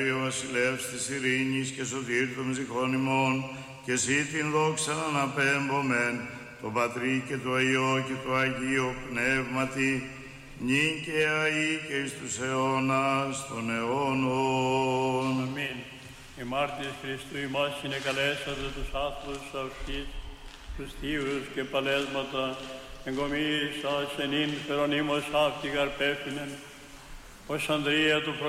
Ο βασιλεύς της ειρήνης και σωτήρ των ψυχών ημών, και εσύ την δόξα αναπέμπομεν, το Πατρί και το Υιό και το Αγίο Πνεύματι, νυν και αεί και εις τους αιώνας των αιώνων. Αμήν. Οι μάρτυρες Χριστού ημάς συνεκαλέσατε τους άθλους αυτής, τους θείους και παλέσματα, εγκομίσας ενήν φερονίμως αυτή καρπέφινεν, ως Ανδρία του